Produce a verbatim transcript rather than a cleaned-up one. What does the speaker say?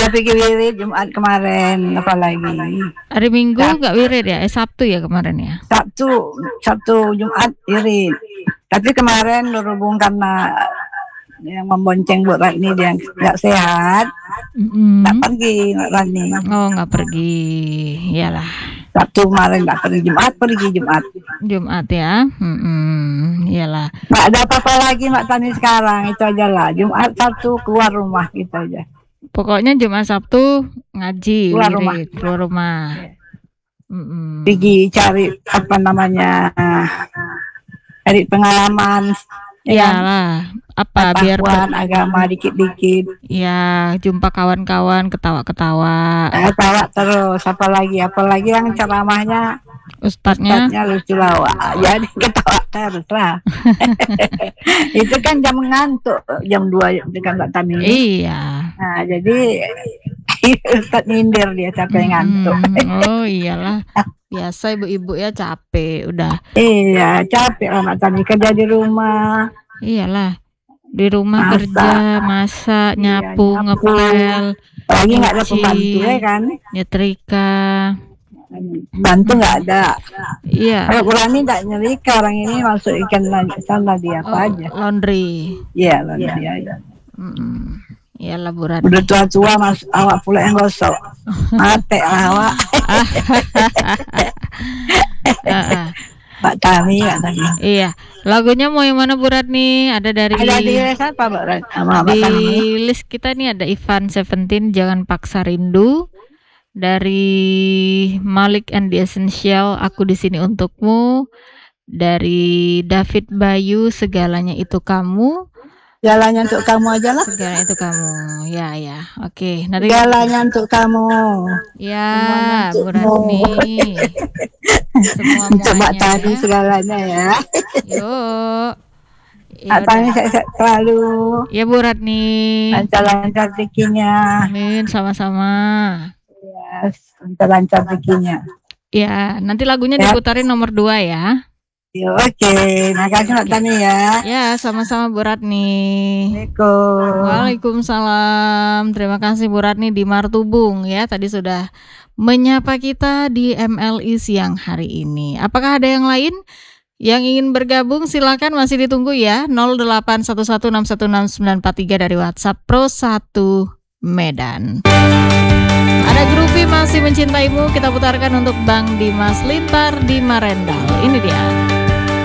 Udah pergi wirid Jumat kemarin, apalagi. Hari Minggu nggak wirid ya? Eh Sabtu ya kemarin ya? Sabtu, Sabtu Jumat wirid. Tapi kemarin berhubung karena yang membonceng Bu Ratni dia nggak sehat, Mm-mm. nggak pergi Mbak Ratni. Oh nggak pergi, iyalah. Sabtu kemarin nggak pergi, Jumat pergi Jumat. Jumat ya, Mm-mm. iyalah. Nggak ada apa-apa lagi Mbak Tani sekarang, itu aja lah. Jumat Sabtu keluar rumah gitu aja. Pokoknya Jumat Sabtu ngaji, Keluar rumah. wirid, keluar rumah. Mm-mm. Pergi cari apa namanya, cari pengalaman. Ya kan? Iyalah, apa biar Pengetahuan agama dikit-dikit. ya jumpa kawan-kawan, ketawa-ketawa. Eh, tawa terus, apalagi apalagi yang ceramahnya Ustadznya, Ustadznya lucu lawa, jadi ketawa terus lah. Itu kan jam ngantuk, jam dua dengan Mbak Tami. iya. Nah, jadi Ustadz nyindir dia capek ngantuk. Mm-mm. Oh iyalah, biasa ibu-ibu ya capek, udah. Iya, capek lah Mbak Tami, kerja di rumah. Iyalah, di rumah Masak. kerja, masak, Iya, nyapu, nyapu. ngepel, Lagi nggak ada nyuci, pembantu ya kan? nyetrika. Bantu nggak ada. Iya. Kalau Kurani nggak nyerika, orang ini masuk ikan sana dia apa Oh, aja. laundry. Iya, laundry aja. Mm-mm. Iyalah Bu Ratni. Udah tua-tua mas, awak pula yang gosok. Mate awak. Ah, ah. Mbak Tami, Mbak Tami. Iya, lagunya mau yang mana Bu Ratni? Ada dari Ada di siapa Mbak Ratni? Sama Mbak di Tami. list kita nih ada Ivan Seventeen, Jangan Paksa Rindu. Dari Malik and the Essential, Aku di Sini Untukmu. Dari David Bayu, Segalanya Itu Kamu. Jalannya untuk kamu aja lah. Segalanya Itu Kamu. Ya, ya. Oke, nanti Jalannya untuk kamu. ya, Semuanya Bu untukmu. Ratni. Semua Untuk Mbak muanya Tami ya. segalanya ya. Yuk. Ya Mbak Tami udah. sehat-sehat selalu. Ya Bu Ratni. Lancar-lancar rezekinya. Amin, sama-sama. Ya, lancar-lancar rezekinya. Ya, nanti lagunya Ya. diputarin nomor dua ya. Ya, oke, makasih Mbak Tami ya. Ya, sama-sama Bu Ratni. Assalamualaikum. Waalaikumsalam. Terima kasih Bu Ratni di Martubung ya. Tadi sudah menyapa kita di M L I siang hari ini. Apakah ada yang lain yang ingin bergabung? Silakan, masih ditunggu ya. nol delapan satu satu enam satu enam sembilan empat tiga dari WhatsApp Pro satu Medan. Ada Groovy Masih Mencintaimu, kita putarkan untuk Bang Dimas Lintar di Marendal. Ini dia.